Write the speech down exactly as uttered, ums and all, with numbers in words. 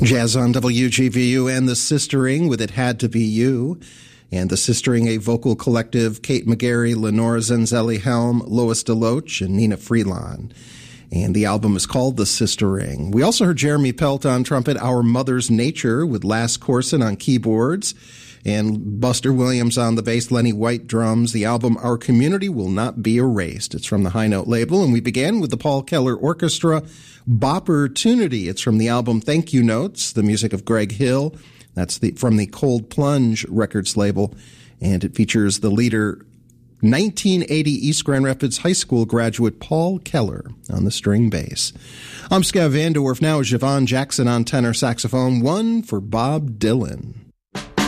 Jazz on W G V U and the Sistering with It Had to Be You. And the Sistering, a vocal collective, Kate McGarry, Lenora Zenzelli Helm, Lois DeLoach, and Nina Freelon. And the album is called The Sistering. We also heard Jeremy Pelt on trumpet, Our Mother's Nature, with Lass Corson on keyboards, and Buster Williams on the bass, Lenny White drums. The album Our Community Will Not Be Erased. It's from the High Note label. And we began with the Paul Keller Orchestra, Bopportunity. It's from the album Thank You Notes, the music of Greg Hill. That's the from the Cold Plunge Records label, and it features the leader, nineteen eighty East Grand Rapids High School graduate Paul Keller on the string bass. I'm Scav Vandorf. Now is Javon Jackson on tenor saxophone, one for Bob Dylan.